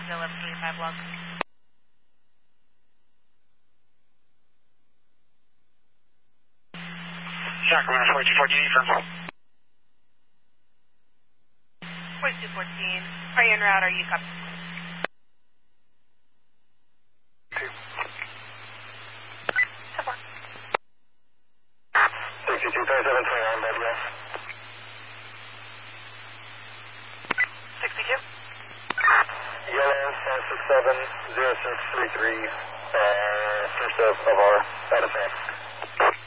1125 log. Sacramento 4214 firm. 4214. Are you en route? Are you copy? 623729 by the 62. Yellow 5670633, first of our out of time.